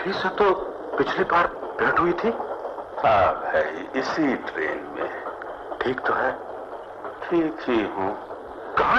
इसी से तो पिछली बार भेंट हुई थी। हाँ भाई, इसी ट्रेन में। ठीक तो है? ठीक ही हूँ।